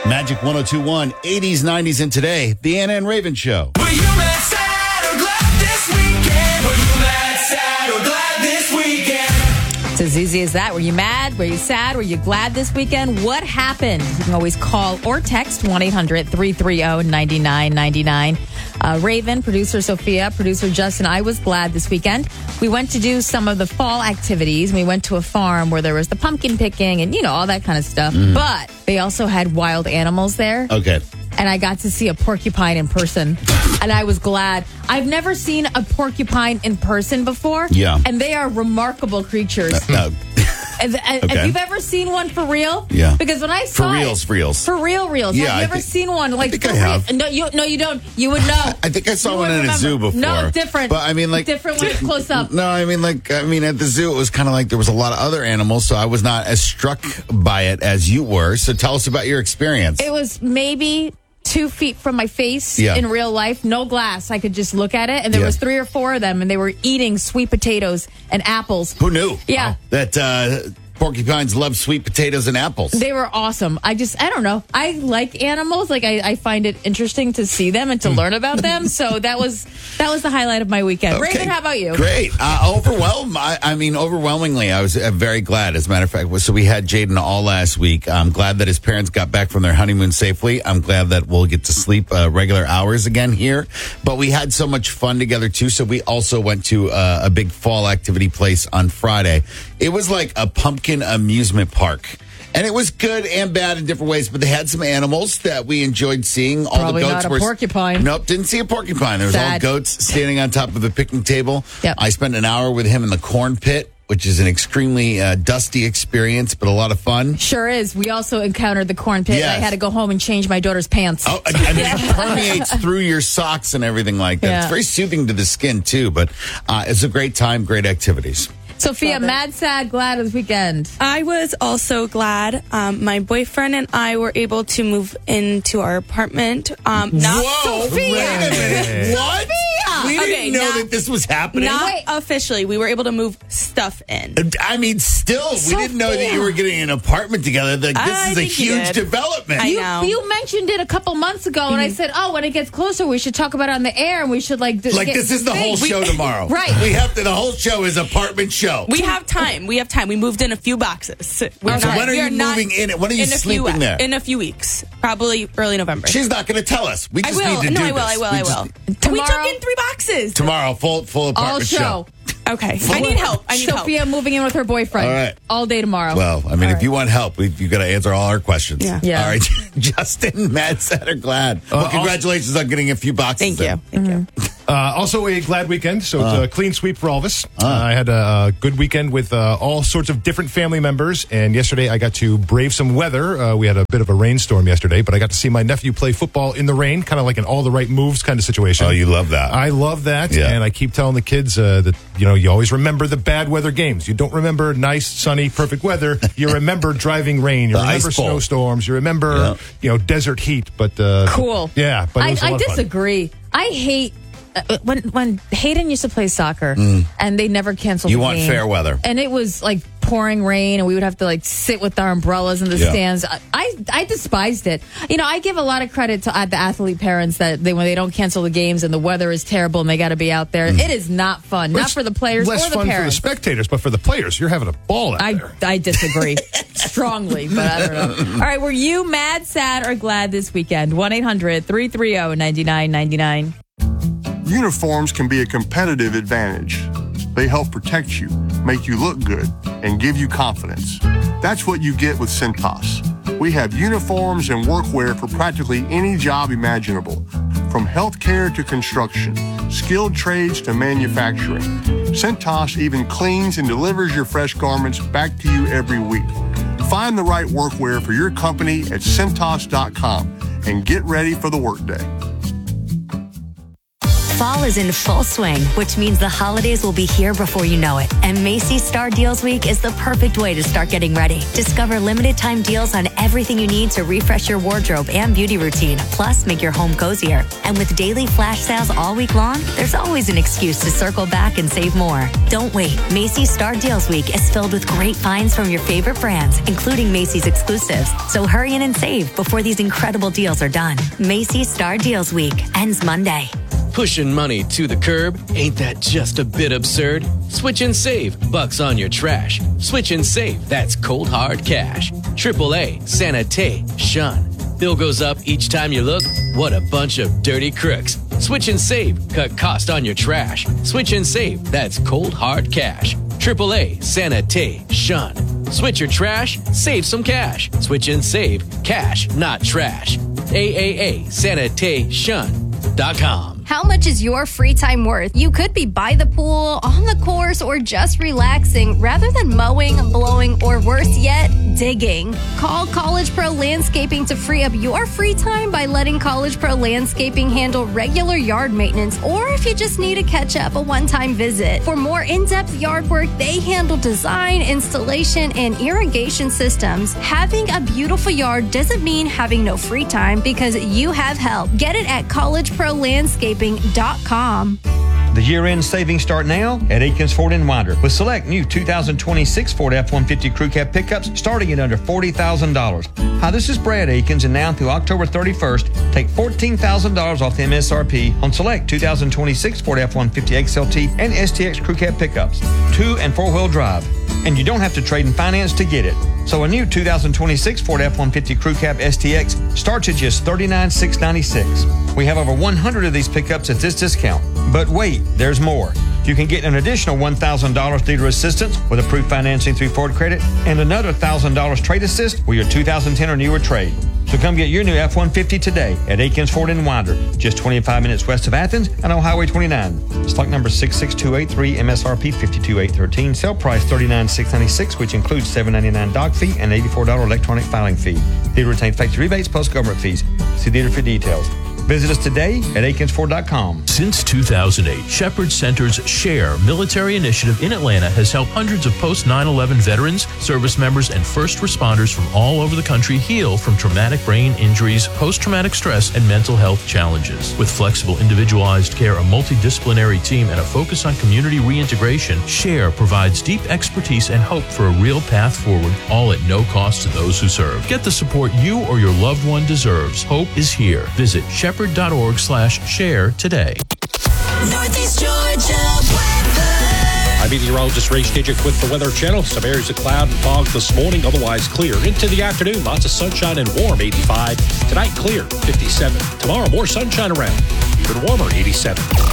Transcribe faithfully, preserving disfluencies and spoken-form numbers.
Magic one oh two point one, eighties, nineties, and today, the Anna and Raven Show. Were you mad, sad, or glad this weekend? Were you mad, sad, or glad this weekend? It's as easy as that. Were you mad? Were you sad? Were you glad this weekend? What happened? You can always call or text one eight hundred three three zero nine nine nine nine. Uh, Raven, producer Sophia, producer Justin, I was glad this weekend. We went to do some of the fall activities. We went to a farm where there was the pumpkin picking and, you know, all that kind of stuff. Mm. But they also had wild animals there. Okay. And I got to see a porcupine in person. And I was glad. I've never seen a porcupine in person before. Yeah. And they are remarkable creatures. Uh, no. Have, have Okay. you ever seen one for real? Yeah. Because when I saw For reals, it, for reals. For real, reals. Yeah, have you I ever think- seen one like I think for I real? have. No, you no, you don't. You would know. I think I saw You one would in a remember. zoo before. No, different. But I mean, like different when it's close up. No, I mean, like, I mean, at the zoo, it was kind of like there was a lot of other animals, so I was not as struck by it as you were. So tell us about your experience. It was maybe two feet from my face Yeah. in real life. No glass. I could just look at it, and there Yeah. was three or four of them, and they were eating sweet potatoes and apples. Who knew? Yeah. That uh, porcupines love sweet potatoes and apples. They were awesome. I just, I don't know. I like animals. Like, I, I find it interesting to see them and to learn about them. So that was that was the highlight of my weekend. Okay, Raven, how about you? Great. Uh, overwhelmed. I, I mean, overwhelmingly, I was uh, very glad. As a matter of fact, so we had Jaden all last week. I'm glad that his parents got back from their honeymoon safely. I'm glad that we'll get to sleep uh, regular hours again here. But we had so much fun together, too. So we also went to uh, a big fall activity place on Friday. It was like a pumpkin amusement park. And it was good and bad in different ways, but they had some animals that we enjoyed seeing. All Probably the goats not a were porcupine. Nope, didn't see a porcupine. There was all Sad. goats standing on top of a picnic table. Yep. I spent an hour with him in the corn pit, which is an extremely uh, dusty experience, but a lot of fun. Sure is. We also encountered the corn pit. Yes. And I had to go home and change my daughter's pants. Oh, I I mean, it permeates through your socks and everything like that. Yeah. It's very soothing to the skin, too, but uh, it's a great time, great activities. Sophia, mad, sad, glad this weekend. I was also glad. Um, my boyfriend and I were able to move into our apartment. Um, not Whoa, Sophia! wait a minute. What? We didn't Okay, know not- that this was happening. not Wait. officially. We were able to move stuff in. I mean, still, we didn't know that you were getting an apartment together. Like, this I is a think you huge did. development. I You, know. you mentioned it a couple months ago, and I said, "Oh, when it gets closer, we should talk about it on the air, and we should like d- Like, get this is the whole things." show tomorrow. Right. We have to, the whole show is apartment show. We have time. We have time. We moved in a few boxes. We're So when are we you not- moving in? When are you in a sleeping few, there? In a few weeks. Probably early November. She's not going to tell us. We I just will. need to No, do I will. this. I will. We I just- will. We Tomorrow- took in three boxes. Tomorrow, full full All apartment show. Okay. I need help. I need Sophia help. moving in with her boyfriend. All right. All day tomorrow. Well, I mean, All if right. you want help, we've, you've got to answer all our questions. Yeah. Yeah. All right. Justin, Matt, sad or glad? well, congratulations on getting a few boxes. Thank you. in. Thank you. Uh, also a glad weekend, so it's Uh. a clean sweep for all of us. Uh, I had a good weekend with uh, all sorts of different family members, and yesterday I got to brave some weather. Uh, we had a bit of a rainstorm yesterday, but I got to see my nephew play football in the rain, kind of like an all the right moves kind of situation. Oh, you love that. I love that, Yeah. and I keep telling the kids uh, that, you know, you always remember the bad weather games. You don't remember nice, sunny, perfect weather. You remember driving rain. You The remember ice bowl. snowstorms. You remember, Yeah. you know, desert heat. But uh, Cool. Yeah, but it I, was a I lot of fun. disagree. I hate uh, when when Hayden used to play soccer and they never canceled. You the want game. fair weather. and it was like pouring rain, and we would have to like sit with our umbrellas in the Yeah. stands. I, I I despised it. You know, I give a lot of credit to uh, the athlete parents that they when they don't cancel the games and the weather is terrible and they got to be out there. It is not fun, not It's for the players less or the fun parents. for the spectators, but for the players, you're having a ball out I, there. I disagree strongly, but I don't know. All right, were you mad, sad, or glad this weekend? one eight hundred three three zero nine nine nine nine. Uniforms can be a competitive advantage. They help protect you, make you look good, and give you confidence. That's what you get with Cintas. We have uniforms and workwear for practically any job imaginable, from healthcare to construction, skilled trades to manufacturing. Cintas even cleans and delivers your fresh garments back to you every week. Find the right workwear for your company at Cintas dot com and get ready for the workday. Fall is in full swing, which means the holidays will be here before you know it. And Macy's Star Deals Week is the perfect way to start getting ready. Discover limited time deals on everything you need to refresh your wardrobe and beauty routine, plus make your home cozier. And with daily flash sales all week long, there's always an excuse to circle back and save more. Don't wait. Macy's Star Deals Week is filled with great finds from your favorite brands, including Macy's exclusives. So hurry in and save before these incredible deals are done. Macy's Star Deals Week ends Monday. Pushing money to the curb, ain't that just a bit absurd? Switch and save, bucks on your trash. Switch and save, that's cold hard cash. triple A, sanitation. Bill goes up each time you look, what a bunch of dirty crooks. Switch and save, cut cost on your trash. Switch and save, that's cold hard cash. triple A, sanitation. Switch your trash, save some cash. Switch and save, cash, not trash. triple A sanitation dot com. How much is your free time worth? You could be by the pool, on the course, or just relaxing rather than mowing, blowing, or worse yet, digging. Call College Pro Landscaping to free up your free time by letting College Pro Landscaping handle regular yard maintenance, or if you just need to catch up, a one-time visit. For more in-depth yard work, they handle design, installation, and irrigation systems. Having a beautiful yard doesn't mean having no free time because you have help. Get it at college pro landscaping dot com. The year-end savings start now at Aikens Ford in Winder with select new two thousand twenty-six Ford F one fifty Crew Cab pickups starting at under forty thousand dollars. Hi, this is Brad Aikens, and now through October thirty-first, take fourteen thousand dollars off the M S R P on select two thousand twenty-six Ford F one fifty X L T and S T X Crew Cab pickups, two and four-wheel drive. And you don't have to trade in finance to get it. So a new two thousand twenty-six Ford F one fifty Crew Cab S T X starts at just thirty-nine thousand six hundred ninety-six dollars. We have over one hundred of these pickups at this discount. But wait, there's more. You can get an additional one thousand dollars dealer assistance with approved financing through Ford Credit and another one thousand dollars trade assist with your two thousand ten or newer trade. So come get your new F one fifty today at Aikens Ford in Winder, just twenty-five minutes west of Athens and on Highway twenty-nine. Stock number six six two eight three, M S R P five two eight one three, sale price thirty-nine thousand six hundred ninety-six dollars, which includes seven hundred ninety-nine dollars dock fee and eighty-four dollars electronic filing fee. Dealer retains factory rebates plus government fees. See dealer for details. Visit us today at Aikens Ford dot com. Since two thousand eight, Shepherd Center's SHARE military initiative in Atlanta has helped hundreds of post nine eleven veterans, service members, and first responders from all over the country heal from traumatic brain injuries, post-traumatic stress, and mental health challenges. With flexible, individualized care, a multidisciplinary team, and a focus on community reintegration, SHARE provides deep expertise and hope for a real path forward, all at no cost to those who serve. Get the support you or your loved one deserves. Hope is here. Visit shepherd dot org slash share today. Northeast Georgia weather. I'm meteorologist Ray Stidgick with the Weather Channel. Some areas of cloud and fog this morning, otherwise clear. Into the afternoon, lots of sunshine and warm, eighty-five. Tonight, clear, fifty-seven. Tomorrow, more sunshine around, even warmer, eighty-seven.